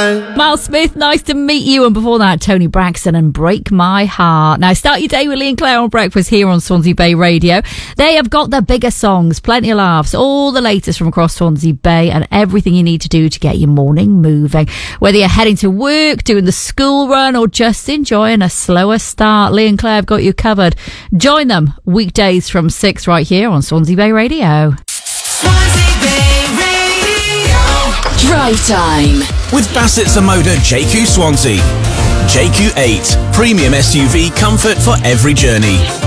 time. Miles Smith, nice to meet you. And before that, Tony Braxton and Break My Heart. Now, start your day with Lee and Claire on breakfast here on Swansea Bay Radio. They have got the biggest songs, plenty of laughs, all the latest from across Swansea Bay, and everything you need to do to get your morning moving. Whether you're heading to work, doing the school run, or just enjoying a slower start, Lee and Claire have got you covered. Join them weekdays from 6 right here on Swansea Bay Radio. Swansea Bay Radio. Drive time with Bassett Zamoda JQ Swansea. JQ8, premium SUV comfort for every journey.